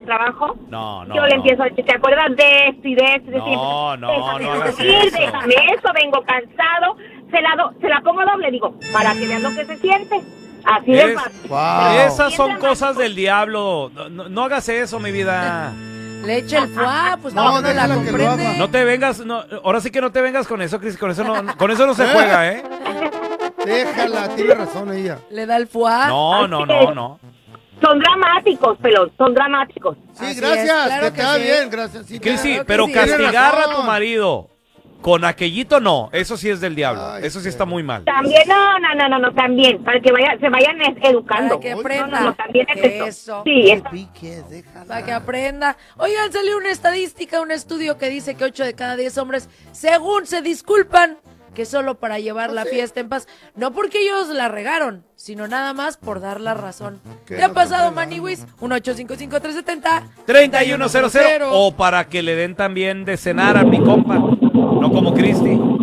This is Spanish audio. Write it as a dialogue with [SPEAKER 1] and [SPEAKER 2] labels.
[SPEAKER 1] trabajo,
[SPEAKER 2] No,
[SPEAKER 1] yo le empiezo a decir, ¿te acuerdas de esto y de esto? Y de
[SPEAKER 2] No,
[SPEAKER 1] siempre? Déjame
[SPEAKER 2] no hagas
[SPEAKER 1] dormir,
[SPEAKER 2] eso.
[SPEAKER 1] déjame eso, vengo cansado. Se la pongo doble, digo, para que vean lo que se siente. Así de fácil.
[SPEAKER 3] Wow.
[SPEAKER 2] Esas son
[SPEAKER 1] Bien
[SPEAKER 2] cosas
[SPEAKER 1] dramático.
[SPEAKER 2] del diablo. No hagas eso, mi vida.
[SPEAKER 4] Le echa el fuá, pues
[SPEAKER 3] No,
[SPEAKER 4] no, no la
[SPEAKER 3] déjala que lo
[SPEAKER 4] comprende.
[SPEAKER 3] haga.
[SPEAKER 2] No te vengas, ahora sí que no te vengas con eso, Cris. Con eso no se juega, ¿eh?
[SPEAKER 3] Déjala, tiene razón ella.
[SPEAKER 4] Le da el fuá.
[SPEAKER 2] No.
[SPEAKER 1] Son dramáticos, pero son dramáticos.
[SPEAKER 3] Sí,
[SPEAKER 4] Así
[SPEAKER 3] gracias,
[SPEAKER 4] es, claro
[SPEAKER 3] que
[SPEAKER 4] que
[SPEAKER 3] está
[SPEAKER 4] sí.
[SPEAKER 3] bien, gracias. Sí,
[SPEAKER 2] Cris, sí,
[SPEAKER 4] Claro que
[SPEAKER 2] pero
[SPEAKER 4] sí.
[SPEAKER 2] castigar
[SPEAKER 3] Tiene
[SPEAKER 2] a
[SPEAKER 3] razón.
[SPEAKER 2] tu marido con aquellito no. Eso sí es del diablo.
[SPEAKER 3] Ay,
[SPEAKER 2] Eso sí
[SPEAKER 3] pero-
[SPEAKER 2] está muy mal.
[SPEAKER 1] También, no, también, para que se vayan educando.
[SPEAKER 4] Para que
[SPEAKER 3] Oye,
[SPEAKER 4] aprenda.
[SPEAKER 1] No, también es eso.
[SPEAKER 4] Eso.
[SPEAKER 1] Sí, es
[SPEAKER 3] No piques, déjala.
[SPEAKER 4] Para que aprenda. Oigan, salió una estadística, un estudio que dice que 8 de cada 10 hombres, según se disculpan, que solo para llevar la fiesta en paz. No porque ellos la regaron, sino nada más por dar la razón.
[SPEAKER 3] Que
[SPEAKER 4] ¿Te ha
[SPEAKER 3] no
[SPEAKER 4] pasado,
[SPEAKER 3] te
[SPEAKER 4] Maniwis? 1-855-370.
[SPEAKER 2] 3100 o para que le den también de cenar a mi compa. No como Cristi.